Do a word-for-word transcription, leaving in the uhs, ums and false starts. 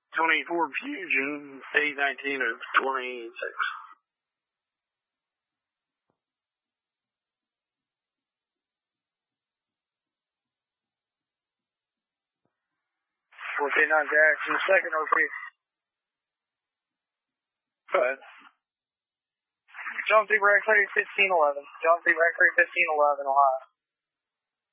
twenty-four Fusion, eight nineteen of twenty-six. fourteen nine Jackson, second R P. Go ahead. John C. Rackley, fifteen eleven. John C. Rackley, fifteen eleven, Ohio.